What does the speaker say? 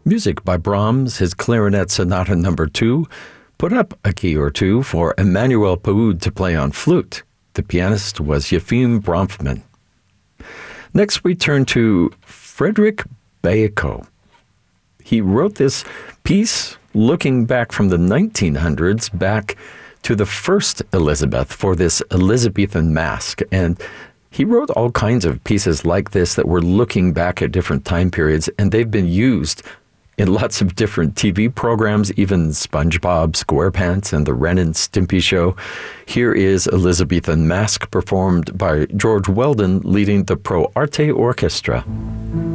Music by Brahms, his Clarinet Sonata No. 2, put up a key or two for Emmanuel Paoud to play on flute. The pianist was Yefim Bronfman. Next, we turn to Frederick Bacot. He wrote this piece looking back from the 1900s back to the first Elizabeth for this Elizabethan masque. And he wrote all kinds of pieces like this that were looking back at different time periods, and they've been used in lots of different TV programs, even SpongeBob SquarePants and the Ren and Stimpy Show. Here is Elizabethan Masque performed by George Weldon leading the Pro Arte Orchestra.